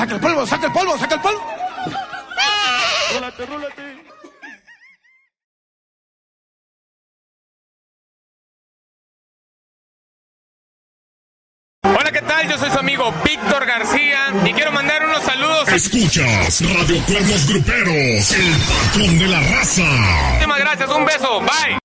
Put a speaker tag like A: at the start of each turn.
A: Saca el polvo, saca el polvo, saca el polvo.
B: Rólate, rólate.
C: Hola, ¿qué tal? Yo soy su amigo Víctor García y quiero mandar unos saludos.
D: Escuchas Radio Cuernos Gruperos, el patrón de la raza.
C: Muchísimas gracias, un beso, bye.